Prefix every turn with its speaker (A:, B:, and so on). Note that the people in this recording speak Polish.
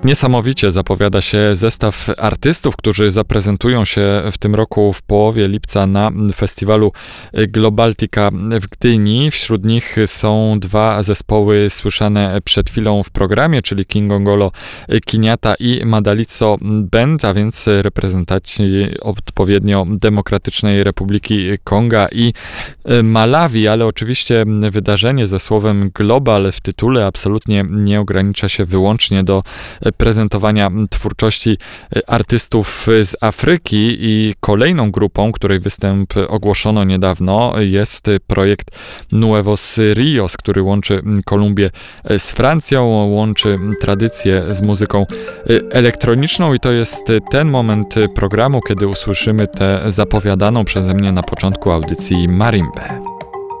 A: Niesamowicie zapowiada się zestaw artystów, którzy zaprezentują się w tym roku w połowie lipca na festiwalu Globaltica w Gdyni. Wśród nich są dwa zespoły słyszane przed chwilą w programie, czyli Kingongolo Kiniata i Madalitso Band, a więc reprezentanci odpowiednio Demokratycznej Republiki Konga i Malawi, ale oczywiście wydarzenie ze słowem global w tytule absolutnie nie ogranicza się wyłącznie do prezentowania twórczości artystów z Afryki i kolejną grupą, której występ ogłoszono niedawno, jest projekt Nuevos Rios, który łączy Kolumbię z Francją, łączy tradycję z muzyką elektroniczną i to jest ten moment programu, kiedy usłyszymy tę zapowiadaną przeze mnie na początku audycji marimbę.